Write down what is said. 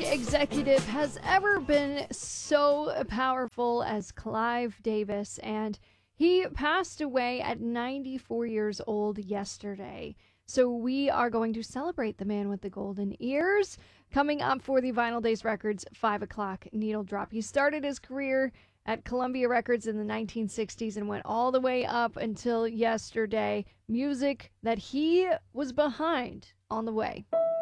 executive has ever been so powerful as Clive Davis, and he passed away at 94 years old yesterday. So we are going to celebrate the man with the golden ears coming up for the Vinyl Days Records 5 o'clock needle drop. He started his career at Columbia Records in the 1960s and went all the way up until yesterday. Music that he was behind on the way.